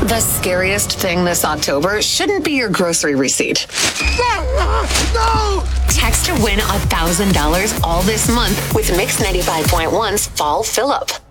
The scariest thing this October shouldn't be your grocery receipt. No! Text to win $1,000 all this month with Mix 95.1's Fall Fill-Up.